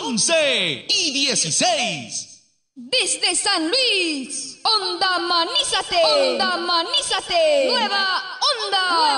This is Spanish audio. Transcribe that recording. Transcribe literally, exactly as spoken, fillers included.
once y dieciséis. Desde San Luis, Onda Manízate, Onda Manízate, Nueva Onda.